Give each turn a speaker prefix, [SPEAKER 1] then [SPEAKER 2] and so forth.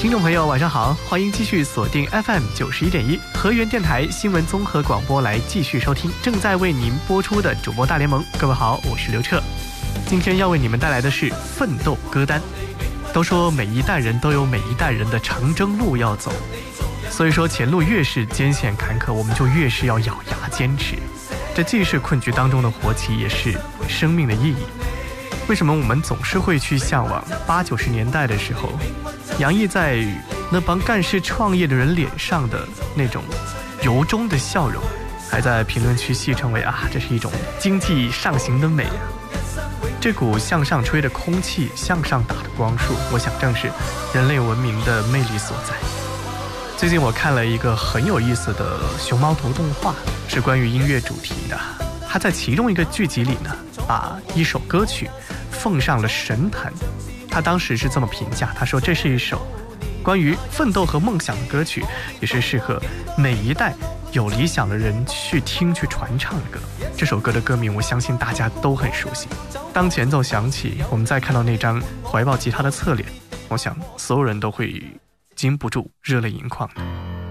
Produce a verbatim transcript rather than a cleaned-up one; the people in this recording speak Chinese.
[SPEAKER 1] 听众朋友晚上好，欢迎继续锁定 F M 九十一点一河源电台新闻综合广播来继续收听正在为您播出的主播大联盟。各位好，我是刘彻，今天要为你们带来的是奋斗歌单。都说每一代人都有每一代人的长征路要走，所以说前路越是艰险坎坷，我们就越是要咬牙坚持。这既是困局当中的活棋，也是生命的意义。为什么我们总是会去向往八九十年代的时候，洋溢在那帮干事创业的人脸上的那种由衷的笑容，还在评论区戏称为啊，这是一种经济上行的美啊。这股向上吹的空气，向上打的光束，我想正是人类文明的魅力所在。最近我看了一个很有意思的熊猫图动画，是关于音乐主题的。他在其中一个剧集里呢，把一首歌曲奉上了神坛。他当时是这么评价，他说这是一首关于奋斗和梦想的歌曲，也是适合每一代有理想的人去听去传唱的歌。这首歌的歌名我相信大家都很熟悉。当前奏响起，我们再看到那张怀抱吉他的侧脸，我想所有人都会禁不住热泪盈眶的。